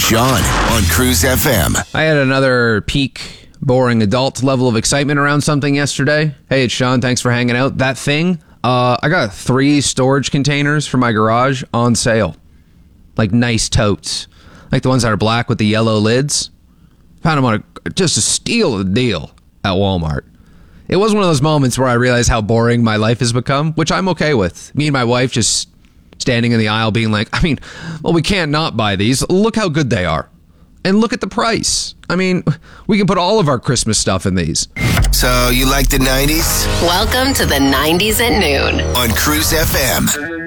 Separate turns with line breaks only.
Sean on Cruise FM.
I had another peak, boring adult level of excitement around something yesterday. Hey, it's Sean. Thanks for hanging out. That thing, I got 3 storage containers for my garage on sale. Like nice totes. Like the ones that are black with the yellow lids. Found them on just a steal of the deal at Walmart. It was one of those moments where I realized how boring my life has become, which I'm okay with. Me and my wife just standing in the aisle being like, we can't not buy these. Look how good they are. And look at the price. We can put all of our Christmas stuff in these.
So, you like the 90s?
Welcome to the 90s at noon
On Cruise FM.